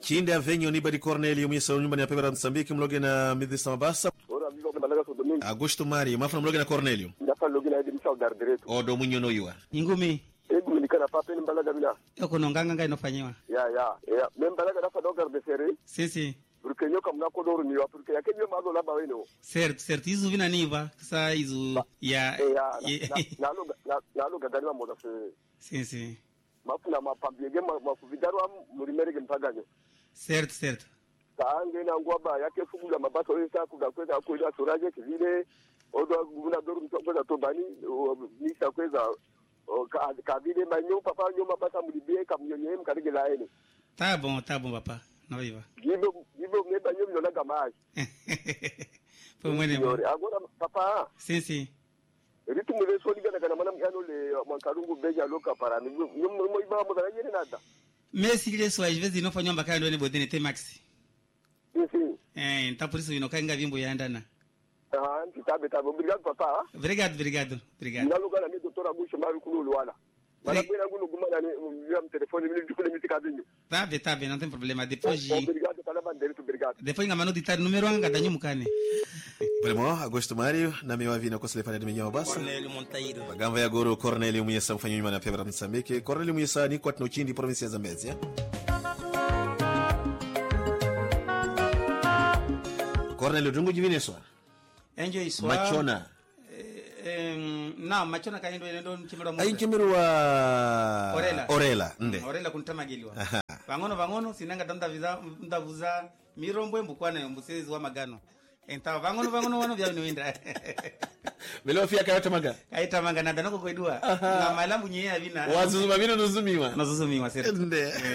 Chinde avenyo ni badi Cornelio Misa nyumba ni apebera Msambiki mloge na Midhisa Mabasa. Ora vivo ke balaga so domingo. Agosto Mari, mafuna mloge na Cornelio. Ndafa loge na edimisa udardiretu. Odo munyo no yuwa. Ingumi. Egu nikana papa ni balaga bila. Yoko nonganga ngai nofanywa. Ya. Membalaga dafa dogar de sere. Sim. Porque nyoka mnako doru ni wa porque yake nyo mazo laba weno. Certo. Izu vina niva. Sa izu ya. Nalo gadani wa moda se. Sim. Mafuna mapambiege mafuvidarwa mulimerege mpaganyo. Certo. Taange na ngwaba yake fugula mabaso yesa kudakweza kwenda suraje kivile odo guna doru mtokweza tobani misa kweza kabile manyo papa nyo mabasa mulibie kamnyonye mkarige laene. Tá bom papa. Não viva. Gibo meba nyo mnona gamaji. Foi mwene mo. Agora papa. Sim. Ritu mweso ligana kana mana mkano le mwankarungu beja loka para nyo iba mo dana yene nada. Messi ile so às vezes não fanywa mbaka ndo ne bodene te maxi. Sim. Então por isso inokainga vimbo ya ndana. Tabe. Obrigado papa. Obrigado. Naloga na doutora Busho Maru Kulu wala. Bana bwana ngulu gumana ni via telefone mimi dukule mitikazinho. Tabe, não tem problema. Depois Obrigado pela bandeira, obrigado. Depois ngamano ditar número anga danyu mukane. Vraiment, Agosto Mario, na mewa vina kwa selefani ya Mabasa. Cornelio Monteiro. Bagamba ya goro Cornelio Muyesa mfanyo nyuma na pebra Msambiki. Cornelio Muyesa ni kwa tnochindi provinsi ya Zambezi, Cornelio dungu jivine swa. Enjo iswa. Machona. Na machona kaendo ndo nchimero mo. Nchimero wa Orela. Orela kuntamagiliwa. Vangono sinanga ndavuza mirombo embukwana mbusezi wa magano. Enta vangono wano vya niwenda. Bilo fia kaita maga nada nako koidua. Na malambu nyea vina. Wazuzuma vino nuzumiwa. Nazuzumiwa sasa.